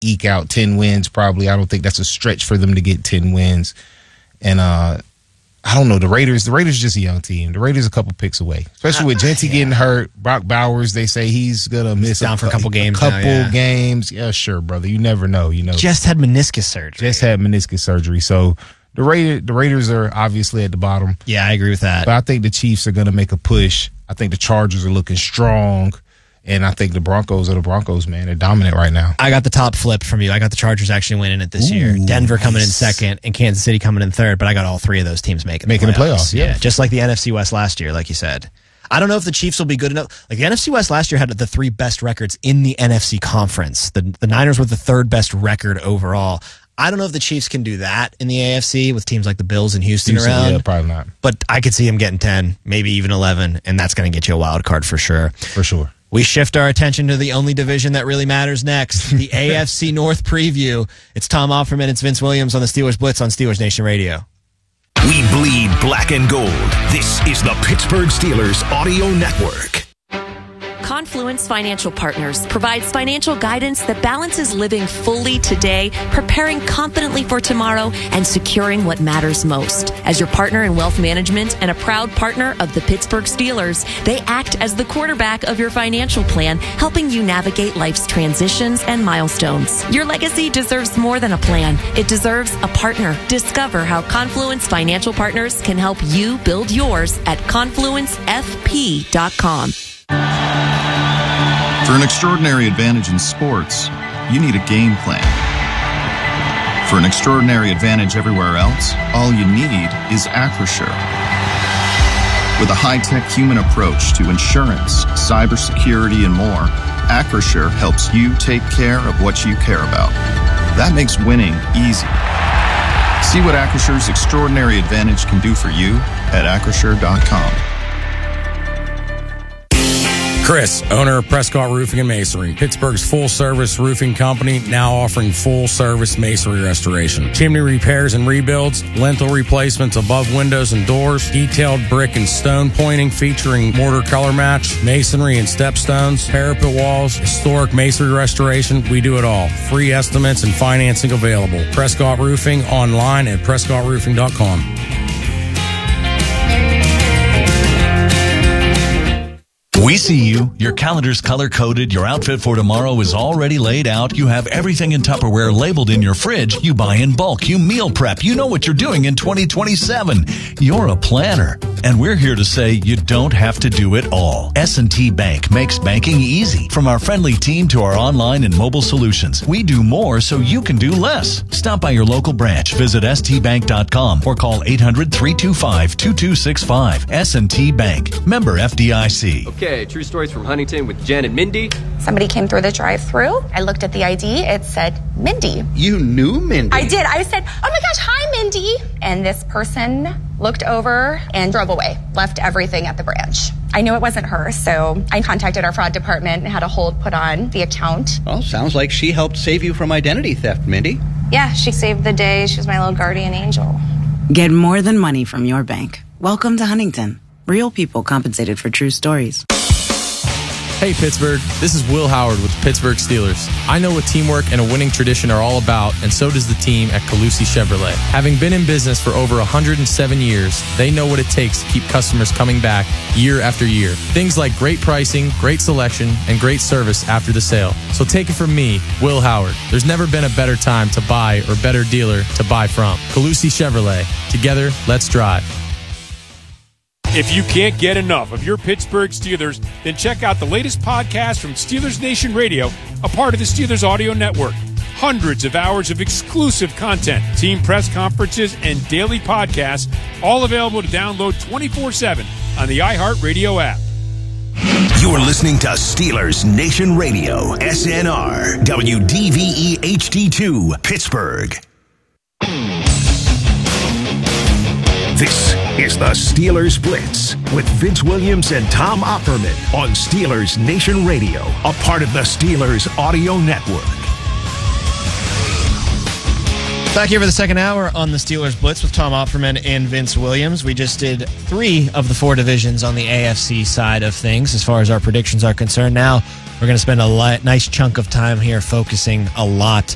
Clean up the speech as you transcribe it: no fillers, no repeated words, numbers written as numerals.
eke out 10 wins probably. I don't think that's a stretch for them to get 10 wins. And I don't know, the Raiders just a young team. The Raiders a couple picks away, especially with Genty getting hurt. Brock Bowers, they say he's going to miss down for a couple games. Games. Yeah, sure, brother. You never know. Just had meniscus surgery. So the Raiders are obviously at the bottom. Yeah, I agree with that. But I think the Chiefs are going to make a push. I think the Chargers are looking strong. And I think the Broncos are the Broncos, man. They're dominant right now. I got the top flip from you. I got the Chargers actually winning it this year. Denver coming in second and Kansas City coming in third. But I got all three of those teams making the playoffs. Yeah, just like the NFC West last year, like you said. I don't know if the Chiefs will be good enough. Like the NFC West last year had the three best records in the NFC conference. The Niners were the third best record overall. I don't know if the Chiefs can do that in the AFC with teams like the Bills and Houston around. Yeah, probably not. But I could see them getting 10, maybe even 11, and that's going to get you a wild card for sure. For sure. We shift our attention to the only division that really matters next, the AFC North preview. It's Tom Offerman, it's Vince Williams on the Steelers Blitz on Steelers Nation Radio. We bleed black and gold. This is the Pittsburgh Steelers Audio Network. Confluence Financial Partners provides financial guidance that balances living fully today, preparing confidently for tomorrow, and securing what matters most. As your partner in wealth management and a proud partner of the Pittsburgh Steelers, they act as the quarterback of your financial plan, helping you navigate life's transitions and milestones. Your legacy deserves more than a plan. It deserves a partner. Discover how Confluence Financial Partners can help you build yours at confluencefp.com. For an extraordinary advantage in sports, you need a game plan. For an extraordinary advantage everywhere else, all you need is Acrisure. With a high-tech human approach to insurance, cybersecurity, and more, Acrisure helps you take care of what you care about. That makes winning easy. See what Acrissure's extraordinary advantage can do for you at Acrisure.com. Chris, owner of Prescott Roofing and Masonry, Pittsburgh's full-service roofing company, now offering full-service masonry restoration, chimney repairs and rebuilds, lintel replacements above windows and doors, detailed brick and stone pointing featuring mortar color match, masonry and stepstones, parapet walls, historic masonry restoration. We do it all. Free estimates and financing available. Prescott Roofing online at PrescottRoofing.com. We see you. Your calendar's color-coded. Your outfit for tomorrow is already laid out. You have everything in Tupperware labeled in your fridge. You buy in bulk. You meal prep. You know what you're doing in 2027. You're a planner. And we're here to say you don't have to do it all. S&T Bank makes banking easy. From our friendly team to our online and mobile solutions, we do more so you can do less. Stop by your local branch. Visit stbank.com or call 800-325-2265. S&T Bank. Member FDIC. Okay, true stories from Huntington with Jen and Mindy. Somebody came through the drive-thru. I looked at the ID. It said Mindy. You knew Mindy? I did. I said, oh my gosh, hi, Mindy. And this person looked over and drove away, left everything at the branch. I knew it wasn't her, so I contacted our fraud department and had a hold put on the account. Well, sounds like she helped save you from identity theft, Mindy. Yeah, she saved the day. She was my little guardian angel. Get more than money from your bank. Welcome to Huntington. Real people compensated for true stories. Hey Pittsburgh, this is Will Howard with the Pittsburgh Steelers. I know what teamwork and a winning tradition are all about, and so does the team at Calusi Chevrolet. Having been in business for over 107 years, they know what it takes to keep customers coming back year after year. Things like great pricing, great selection, and great service after the sale. So take it from me, Will Howard. There's never been a better time to buy or better dealer to buy from. Calusi Chevrolet. Together, let's drive. If you can't get enough of your Pittsburgh Steelers, then check out the latest podcast from Steelers Nation Radio, a part of the Steelers Audio Network. Hundreds of hours of exclusive content, team press conferences, and daily podcasts, all available to download 24/7 on the iHeartRadio app. You're listening to Steelers Nation Radio, SNR, WDVE HD2, Pittsburgh. This is the Steelers Blitz with Vince Williams and Tom Opperman on Steelers Nation Radio, a part of the Steelers Audio Network. Back here for the second hour on the Steelers Blitz with Tom Opperman and Vince Williams. We just did 3 of the 4 divisions on the AFC side of things as far as our predictions are concerned. Now we're going to spend a nice chunk of time here focusing a lot